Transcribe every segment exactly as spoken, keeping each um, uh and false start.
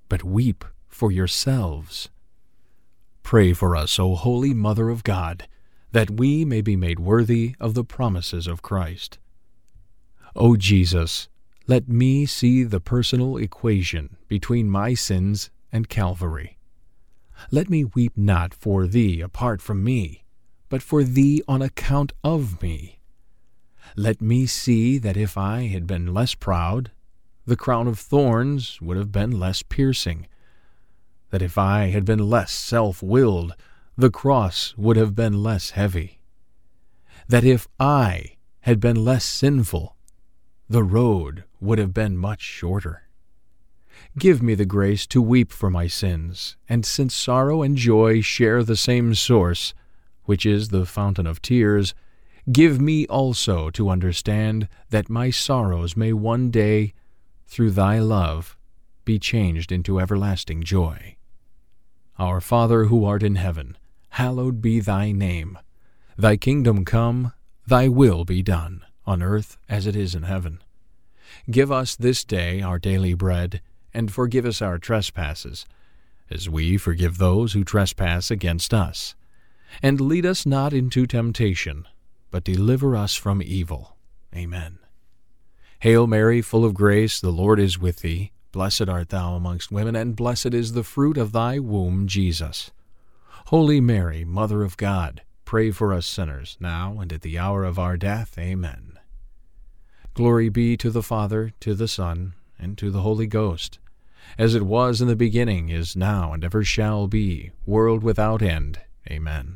but weep for yourselves. Pray for us, O Holy Mother of God, that we may be made worthy of the promises of Christ. O Jesus, let me see the personal equation between my sins and Calvary. Let me weep not for Thee apart from me, but for Thee on account of me. Let me see that if I had been less proud, the crown of thorns would have been less piercing, that if I had been less self-willed, the cross would have been less heavy, that if I had been less sinful, the road would have been much shorter. Give me the grace to weep for my sins, and since sorrow and joy share the same source, which is the fountain of tears, give me also to understand that my sorrows may one day, through Thy love, be changed into everlasting joy. Our Father who art in heaven, hallowed be Thy name. Thy kingdom come, Thy will be done, on earth as it is in heaven. Give us this day our daily bread, and forgive us our trespasses, as we forgive those who trespass against us. And lead us not into temptation, but deliver us from evil. Amen. Hail Mary, full of grace, the Lord is with thee. Blessed art thou amongst women, and blessed is the fruit of thy womb, Jesus. Holy Mary, Mother of God, pray for us sinners, now and at the hour of our death. Amen. Glory be to the Father, to the Son, and to the Holy Ghost, as it was in the beginning, is now, and ever shall be, world without end. Amen.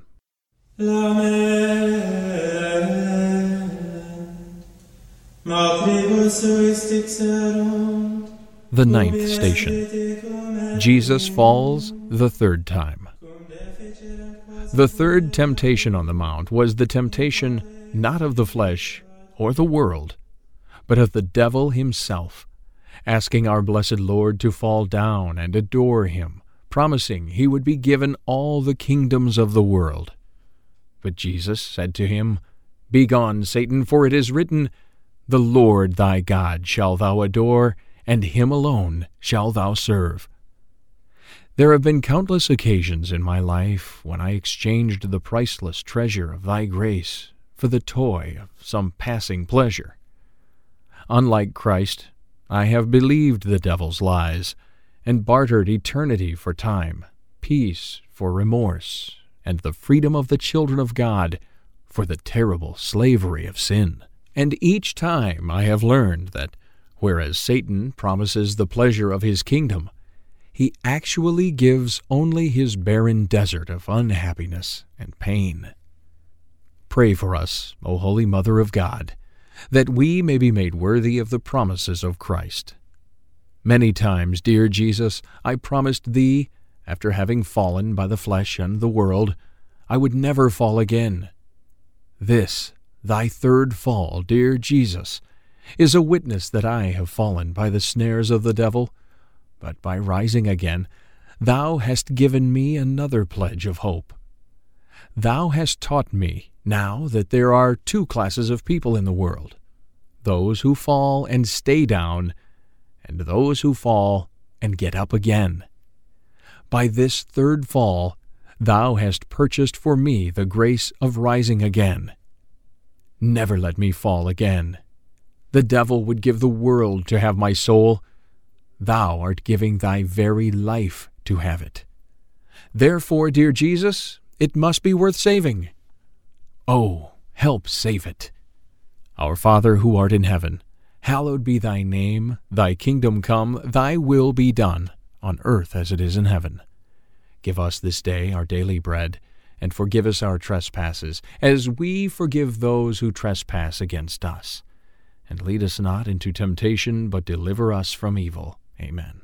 The ninth station. Jesus falls the third time. The third temptation on the mount was the temptation not of the flesh or the world, but of the devil himself, asking our blessed Lord to fall down and adore him, promising he would be given all the kingdoms of the world. But Jesus said to him, Begone, Satan, for it is written, The Lord thy God shall thou adore, and him alone shall thou serve. There have been countless occasions in my life when I exchanged the priceless treasure of thy grace for the toy of some passing pleasure. Unlike Christ, I have believed the devil's lies, and bartered eternity for time, peace for remorse, and the freedom of the children of God for the terrible slavery of sin. And each time I have learned that, whereas Satan promises the pleasure of his kingdom, he actually gives only his barren desert of unhappiness and pain. Pray for us, O Holy Mother of God, that we may be made worthy of the promises of Christ. Many times, dear Jesus, I promised Thee, after having fallen by the flesh and the world, I would never fall again. This, Thy third fall, dear Jesus, is a witness that I have fallen by the snares of the devil, but by rising again, Thou hast given me another pledge of hope. Thou hast taught me now that there are two classes of people in the world, those who fall and stay down, and those who fall and get up again. By this third fall, Thou hast purchased for me the grace of rising again. Never let me fall again. The devil would give the world to have my soul. Thou art giving Thy very life to have it. Therefore, dear Jesus, it must be worth saving. Oh, help save it. Our Father who art in heaven, hallowed be Thy name, Thy kingdom come, Thy will be done, on earth as it is in heaven. Give us this day our daily bread, and forgive us our trespasses, as we forgive those who trespass against us. And lead us not into temptation, but deliver us from evil. Amen.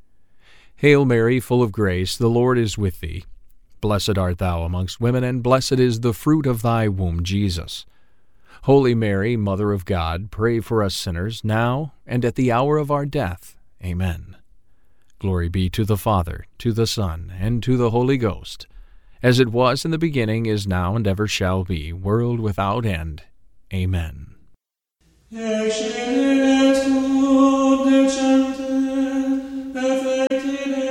Hail Mary, full of grace, the Lord is with thee. Blessed art thou amongst women, and blessed is the fruit of thy womb, Jesus. Holy Mary, Mother of God, pray for us sinners, now and at the hour of our death. Amen. Glory be to the Father, to the Son, and to the Holy Ghost, as it was in the beginning, is now, and ever shall be, world without end. Amen. Ecce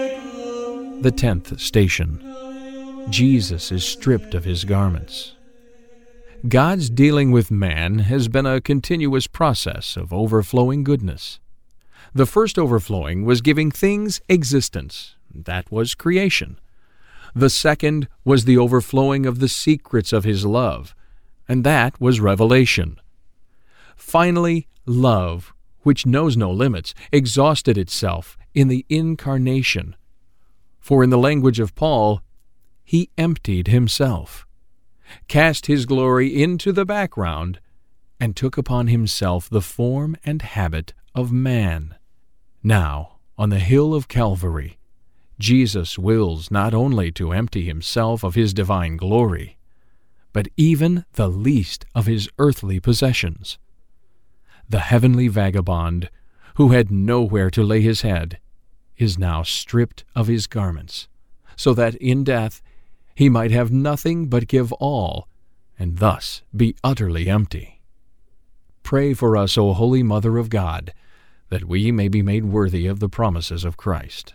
The tenth station. Jesus is stripped of his garments. God's dealing with man has been a continuous process of overflowing goodness. The first overflowing was giving things existence. That was creation. The second was the overflowing of the secrets of his love, and that was revelation. Finally, love, which knows no limits, exhausted itself in the incarnation. For in the language of Paul, he emptied himself, cast his glory into the background, and took upon himself the form and habit of man. Now, on the hill of Calvary, Jesus wills not only to empty himself of his divine glory, but even the least of his earthly possessions. The heavenly vagabond, who had nowhere to lay his head, is now stripped of his garments, so that in death he might have nothing but give all, and thus be utterly empty. Pray for us, O Holy Mother of God, that we may be made worthy of the promises of Christ.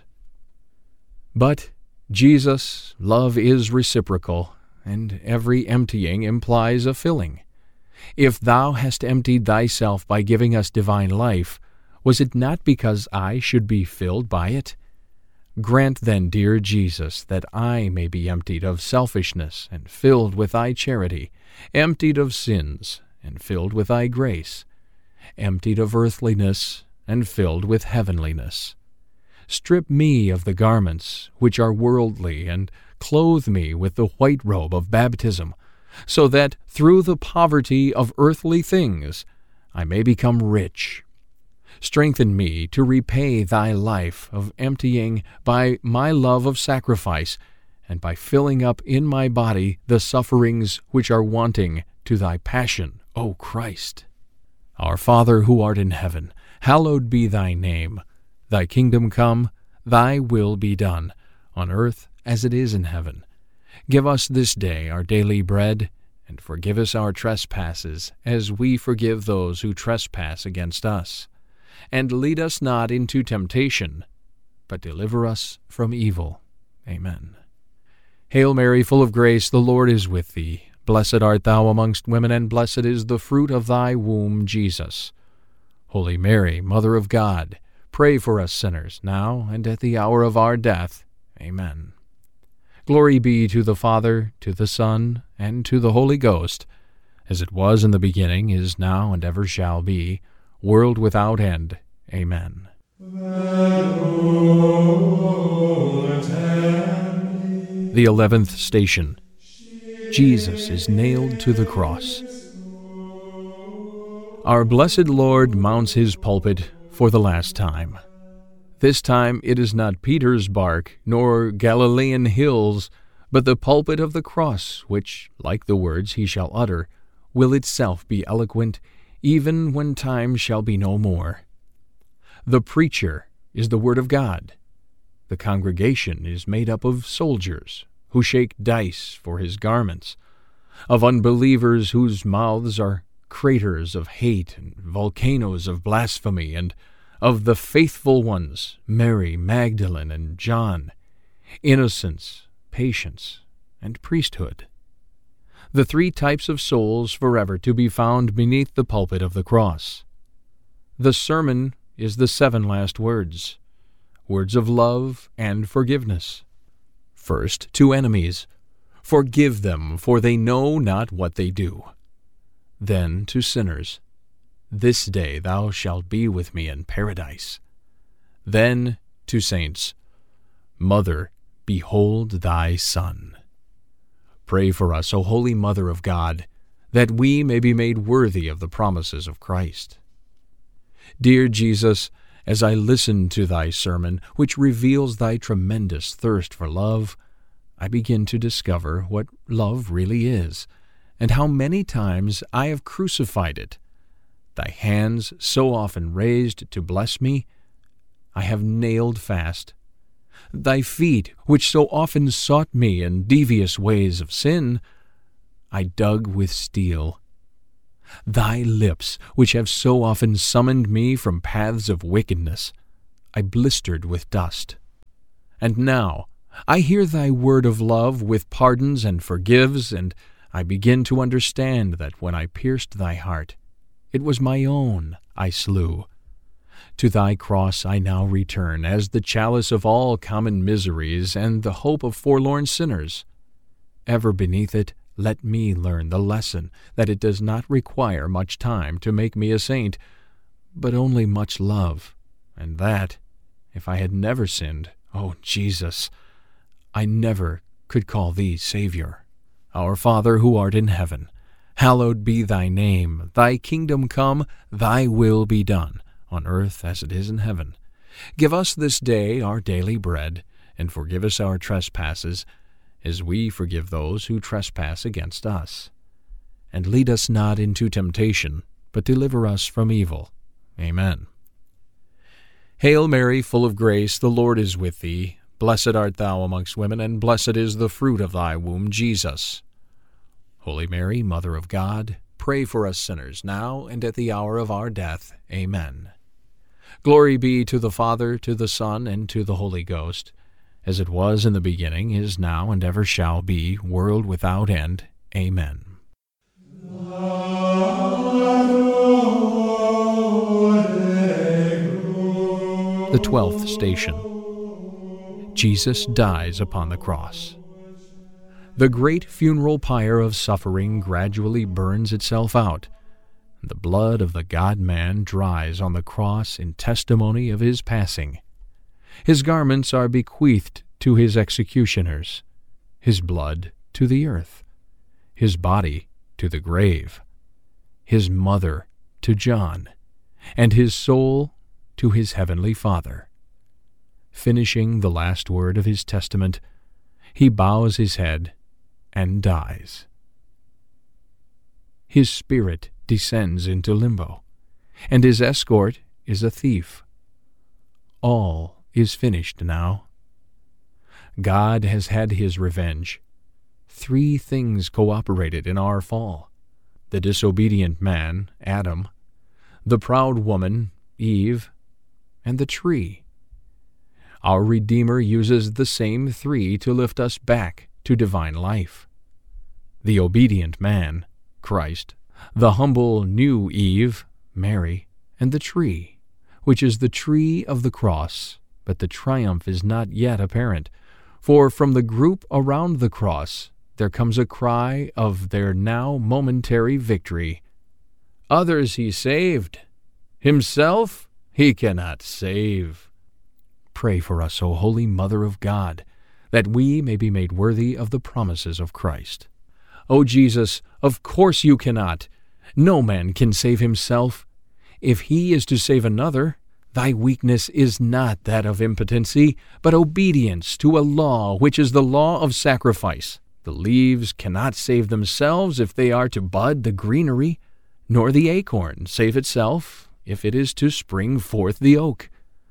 But, Jesus, love is reciprocal, and every emptying implies a filling. If thou hast emptied thyself by giving us divine life, was it not because I should be filled by it? Grant then, dear Jesus, that I may be emptied of selfishness and filled with thy charity, emptied of sins and filled with thy grace, emptied of earthliness and filled with heavenliness. Strip me of the garments which are worldly, and clothe me with the white robe of baptism, so that through the poverty of earthly things I may become rich. Strengthen me to repay thy life of emptying by my love of sacrifice, and by filling up in my body the sufferings which are wanting to thy passion, O Christ. Our Father who art in heaven, hallowed be thy name. Thy kingdom come, thy will be done, on earth as it is in heaven. Give us this day our daily bread, and forgive us our trespasses, as we forgive those who trespass against us. And lead us not into temptation, but deliver us from evil. Amen. Hail Mary, full of grace, the Lord is with thee. Blessed art thou amongst women, and blessed is the fruit of thy womb, Jesus. Holy Mary, Mother of God, pray for us sinners, now and at the hour of our death. Amen. Glory be to the Father, to the Son, and to the Holy Ghost, as it was in the beginning, is now, and ever shall be, world without end. Amen. The eleventh station. Jesus is nailed to the cross. Our blessed Lord mounts his pulpit for the last time. This time it is not Peter's bark, nor Galilean hills, but the pulpit of the cross, which, like the words he shall utter, will itself be eloquent, even when time shall be no more. The preacher is the word of God. The congregation is made up of soldiers, who shake dice for his garments, of unbelievers whose mouths are craters of hate and volcanoes of blasphemy, and of the faithful ones, Mary, Magdalene, and John, innocence, patience, and priesthood. The three types of souls forever to be found beneath the pulpit of the cross. The sermon is the seven last words, words of love and forgiveness. First, to enemies, forgive them, for they know not what they do. Then to sinners, this day thou shalt be with me in paradise. Then to saints, Mother, behold thy Son. Pray for us, O Holy Mother of God, that we may be made worthy of the promises of Christ. Dear Jesus, as I listen to thy sermon, which reveals thy tremendous thirst for love, I begin to discover what love really is, and how many times I have crucified it. Thy hands, so often raised to bless me, I have nailed fast. Thy feet, which so often sought me in devious ways of sin, I dug with steel. Thy lips, which have so often summoned me from paths of wickedness, I blistered with dust. And now I hear thy word of love with pardons and forgives, and I begin to understand that when I pierced thy heart, it was my own I slew. To thy cross I now return, as the chalice of all common miseries and the hope of forlorn sinners. Ever beneath it, let me learn the lesson that it does not require much time to make me a saint, but only much love, and that, if I had never sinned, O Jesus, I never could call thee Savior. Our Father who art in heaven, hallowed be thy name. Thy kingdom come, thy will be done, on earth as it is in heaven. Give us this day our daily bread, and forgive us our trespasses, as we forgive those who trespass against us. And lead us not into temptation, but deliver us from evil. Amen. Hail Mary, full of grace, the Lord is with thee. Blessed art thou amongst women, and blessed is the fruit of thy womb, Jesus. Holy Mary, Mother of God, pray for us sinners, now and at the hour of our death. Amen. Glory be to the Father, to the Son, and to the Holy Ghost, as it was in the beginning, is now, and ever shall be, world without end. Amen. The twelfth station. Jesus dies upon the cross. The great funeral pyre of suffering gradually burns itself out. The blood of the God-man dries on the cross in testimony of his passing. His garments are bequeathed to his executioners, his blood to the earth, his body to the grave, his mother to John, and his soul to his heavenly Father. Finishing the last word of his testament, he bows his head and dies. His spirit descends into limbo, and his escort is a thief. All is finished now. God has had his revenge. Three things cooperated in our fall: the disobedient man, Adam, the proud woman, Eve, and the tree. Our Redeemer uses the same three to lift us back to divine life. The obedient man, Christ, the humble new Eve, Mary, and the tree, which is the tree of the cross. But the triumph is not yet apparent, for from the group around the cross there comes a cry of their now momentary victory. Others he saved, himself he cannot save. Pray for us, O Holy Mother of God, that we may be made worthy of the promises of Christ. O Jesus, of course you cannot. No man can save himself. If he is to save another, thy weakness is not that of impotency, but obedience to a law which is the law of sacrifice. The leaves cannot save themselves if they are to bud the greenery, nor the acorn save itself if it is to spring forth the oak.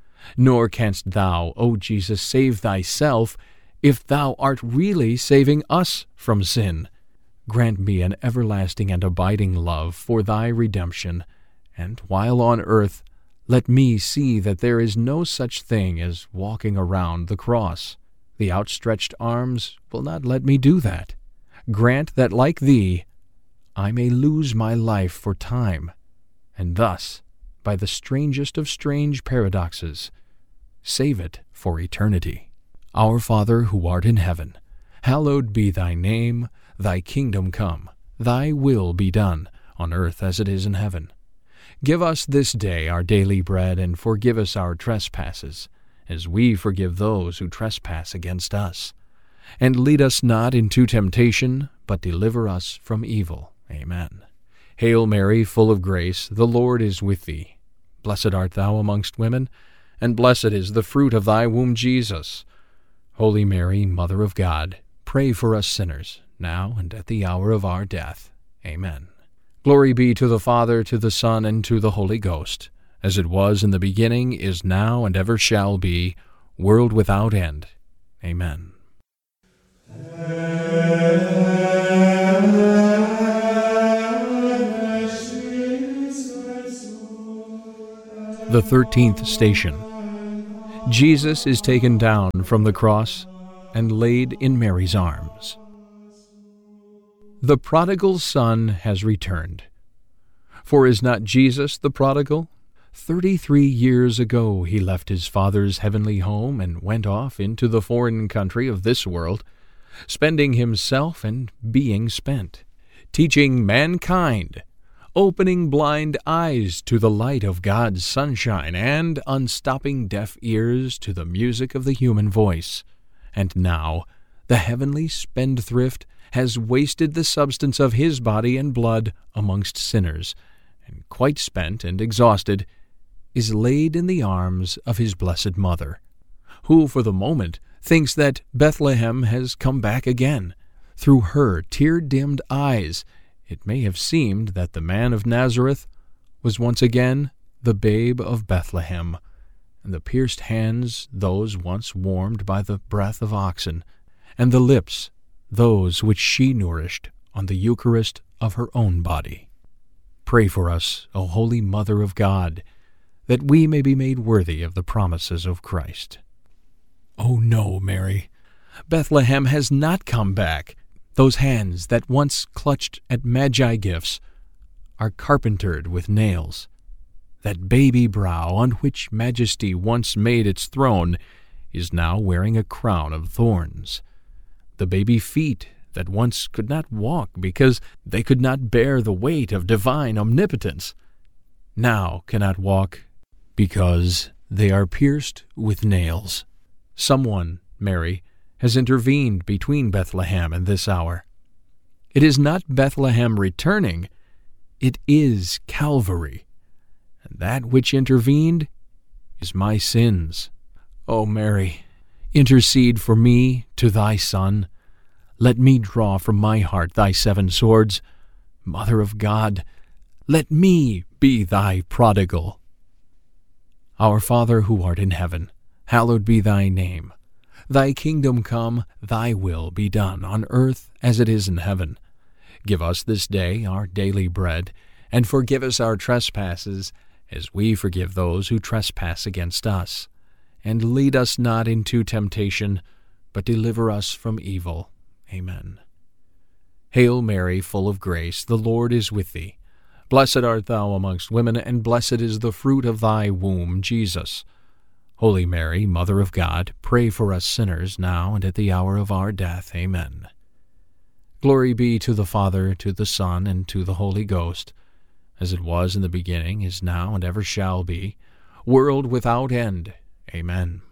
Nor canst thou, O Jesus, save thyself if thou art really saving us from sin. Grant me an everlasting and abiding love for thy redemption, and while on earth, let me see that there is no such thing as walking around the cross. The outstretched arms will not let me do that. Grant that, like thee, I may lose my life for time, and thus, by the strangest of strange paradoxes, save it for eternity. Our Father who art in heaven, hallowed be thy name. Thy kingdom come, thy will be done, on earth as it is in heaven. Give us this day our daily bread, and forgive us our trespasses, as we forgive those who trespass against us. And lead us not into temptation, but deliver us from evil. Amen. Hail Mary, full of grace, the Lord is with thee. Blessed art thou amongst women, and blessed is the fruit of thy womb, Jesus. Holy Mary, Mother of God, pray for us sinners, now and at the hour of our death. Amen. Glory be to the Father, to the Son, and to the Holy Ghost, as it was in the beginning, is now, and ever shall be, world without end. Amen. The thirteenth station. Jesus is taken down from the cross. and laid in Mary's arms. The prodigal son has returned. For is not Jesus the prodigal? Thirty-three years ago he left his father's heavenly home and went off into the foreign country of this world, spending himself and being spent, teaching mankind, opening blind eyes to the light of God's sunshine, and unstopping deaf ears to the music of the human voice. And now the heavenly spendthrift has wasted the substance of his body and blood amongst sinners, and quite spent and exhausted, is laid in the arms of his blessed mother, who for the moment thinks that Bethlehem has come back again. Through her tear-dimmed eyes it may have seemed that the man of Nazareth was once again the babe of Bethlehem, and the pierced hands those once warmed by the breath of oxen, and the lips those which she nourished on the Eucharist of her own body. Pray for us, O Holy Mother of God, that we may be made worthy of the promises of Christ. Oh no, Mary, Bethlehem has not come back. Those hands that once clutched at magi gifts are carpentered with nails. That baby brow on which majesty once made its throne is now wearing a crown of thorns. The baby feet that once could not walk because they could not bear the weight of divine omnipotence, now cannot walk because they are pierced with nails. Someone, Mary, has intervened between Bethlehem and this hour. It is not Bethlehem returning, it is Calvary, and that which intervened is my sins. O Mary, intercede for me to thy Son. Let me draw from my heart thy seven swords. Mother of God, let me be thy prodigal. Our Father who art in heaven, hallowed be thy name. Thy kingdom come, thy will be done, on earth as it is in heaven. Give us this day our daily bread, and forgive us our trespasses, as we forgive those who trespass against us. And lead us not into temptation, but deliver us from evil. Amen. Hail Mary, full of grace, the Lord is with thee. Blessed art thou amongst women, and blessed is the fruit of thy womb, Jesus. Holy Mary, Mother of God, pray for us sinners, now and at the hour of our death. Amen. Glory be to the Father, to the Son, and to the Holy Ghost, as it was in the beginning, is now, and ever shall be, world without end. Amen.